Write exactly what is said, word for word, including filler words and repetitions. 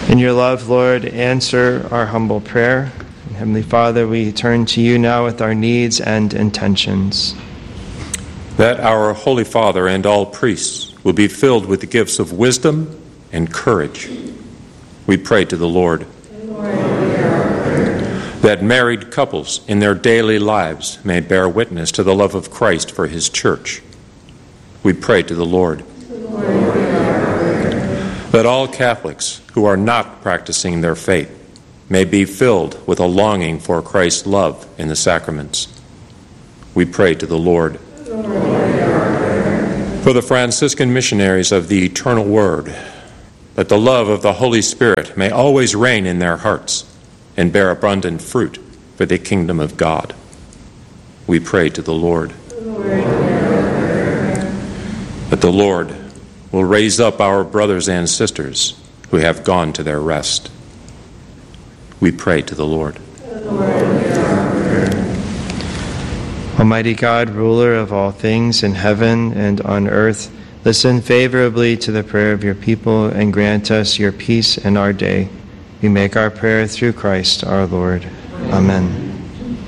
In your love, Lord, answer our humble prayer. And Heavenly Father, we turn to you now with our needs and intentions. That our Holy Father and all priests will be filled with the gifts of wisdom and courage. We pray to the Lord. That married couples in their daily lives may bear witness to the love of Christ for his church. We pray to the Lord. That all Catholics who are not practicing their faith may be filled with a longing for Christ's love in the sacraments. We pray to the Lord. For the Franciscan missionaries of the Eternal Word, that the love of the Holy Spirit may always reign in their hearts and bear abundant fruit for the kingdom of God. We pray to the Lord. That the Lord will raise up our brothers and sisters who have gone to their rest. We pray to the Lord. Almighty God, ruler of all things in heaven and on earth, listen favorably to the prayer of your people and grant us your peace in our day. We make our prayer through Christ our Lord. Amen.